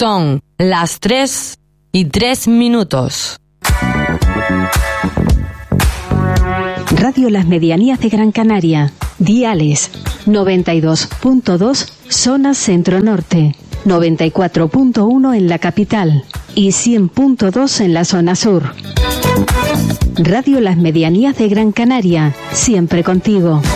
Son las 3:03. Radio Las Medianías de Gran Canaria. Diales 92.2 zona centro-norte, 94.1 en la capital y 100.2 en la zona sur. Radio Las Medianías de Gran Canaria, siempre contigo.